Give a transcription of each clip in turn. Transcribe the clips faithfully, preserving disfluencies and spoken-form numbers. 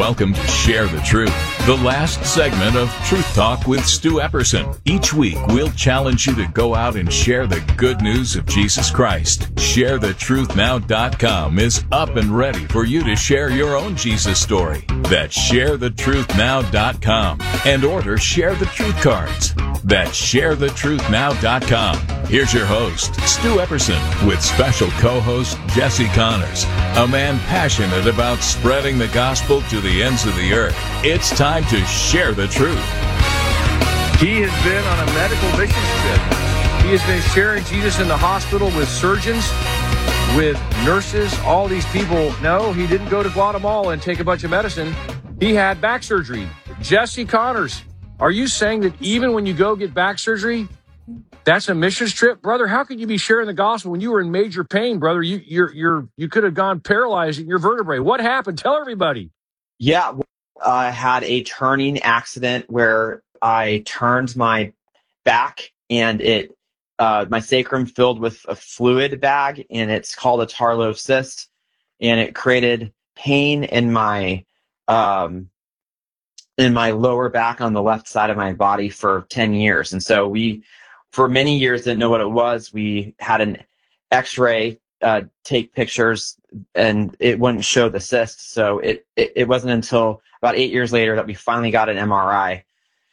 Welcome to Share the Truth, the last segment of Truth Talk with Stu Epperson. Each week, we'll challenge you to go out and share the good news of Jesus Christ. share the truth now dot com is up and ready for you to share your own Jesus story. That's share the truth now dot com and order Share the Truth cards. That's share the truth now dot com. Here's your host, Stu Epperson, with special co-host Jesse Connors, a man passionate about spreading the gospel to the ends of the earth. It's time to share the truth. He has been on a medical mission trip. He has been sharing Jesus in the hospital with surgeons, with nurses, all these people. No, he didn't go to Guatemala and take a bunch of medicine. He had back surgery. Jesse Connors, are you saying that even when you go get back surgery, that's a missions trip? Brother, how could you be sharing the gospel when you were in major pain, brother? You you're you're you could have gone paralyzed in your vertebrae. What happened? Tell everybody. Yeah, I had a turning accident where I turned my back and it uh, my sacrum filled with a fluid bag, and it's called a Tarlow cyst, and it created pain in my um, in my lower back on the left side of my body for ten years. And so we, for many years, didn't know what it was. We had an x-ray, uh, take pictures, and it wouldn't show the cyst. So it, it, it wasn't until about eight years later that we finally got an M R I.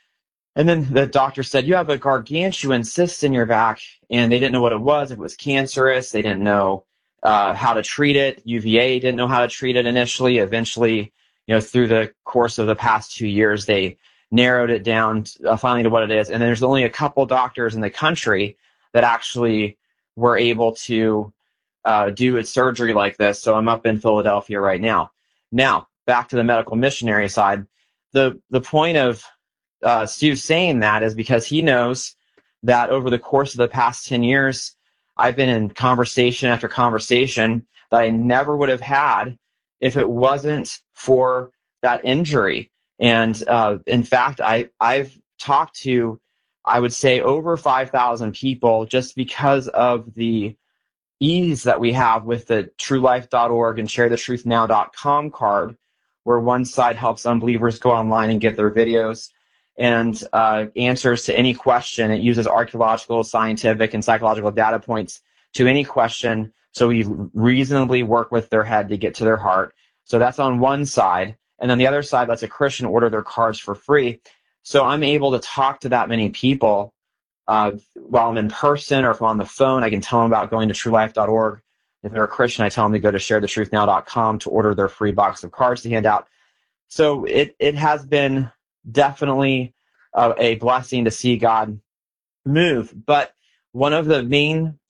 And then the doctor said, you have a gargantuan cyst in your back, and they didn't know what it was. If it was cancerous, they didn't know uh, how to treat it. U V A didn't know how to treat it initially. Eventually, you know, through the course of the past two years, they narrowed it down uh, finally to what it is. And there's only a couple doctors in the country that actually were able to uh, do a surgery like this. So I'm up in Philadelphia right now. Now, back to the medical missionary side. The, the point of uh, Stu saying that is because he knows that over the course of the past ten years, I've been in conversation after conversation that I never would have had if it wasn't for that injury. And uh, in fact, I, I've talked to, I would say, over five thousand people just because of the ease that we have with the true life dot org and share the truth now dot com card, where one side helps unbelievers go online and get their videos and uh, answers to any question. It uses archaeological, scientific, and psychological data points to any question, so we reasonably work with their head to get to their heart. So that's on one side. And then the other side lets a Christian order their cards for free. So I'm able to talk to that many people uh, while I'm in person, or if I'm on the phone, I can tell them about going to true life dot org. If they're a Christian, I tell them to go to share the truth now dot com to order their free box of cards to hand out. So it, it has been definitely uh, a blessing to see God move. But one of the main,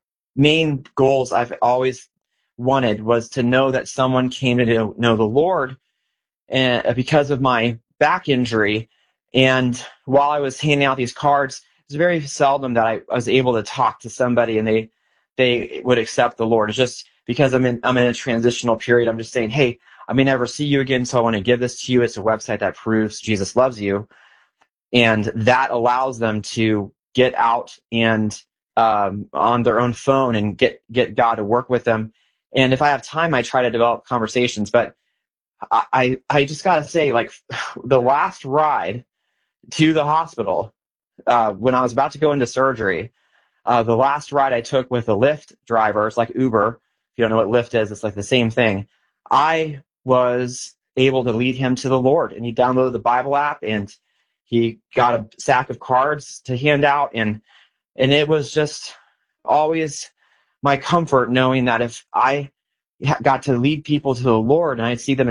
main goals I've always wanted was to know that someone came to know, know the Lord, and because of my back injury. And while I was handing out these cards, it was very seldom that I was able to talk to somebody and they they would accept the Lord. It's just because I'm in I'm in a transitional period. I'm just saying, hey, I may never see you again, so I want to give this to you. It's a website that proves Jesus loves you, and that allows them to get out and um, on their own phone and get get God to work with them. And if I have time, I try to develop conversations, but I, I just got to say, like, the last ride to the hospital, uh, when I was about to go into surgery, uh, the last ride I took with a Lyft driver, it's like Uber. If you don't know what Lyft is, it's like the same thing. I was able to lead him to the Lord, and he downloaded the Bible app, and he got a sack of cards to hand out, and and it was just always my comfort knowing that if I got to lead people to the Lord and I'd see them